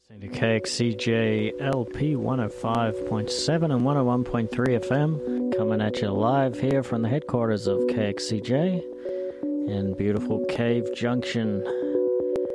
Listening to KXCJ LP 105.7 and 101.3 FM, coming at you live here from the headquarters of KXCJ in beautiful Cave Junction,